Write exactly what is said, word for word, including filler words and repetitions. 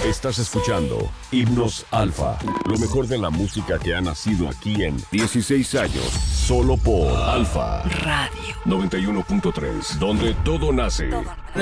Estás escuchando Himnos Alfa, lo mejor de la música que ha nacido aquí en dieciséis años, solo por Alfa Radio noventa y uno punto tres, donde todo nace. De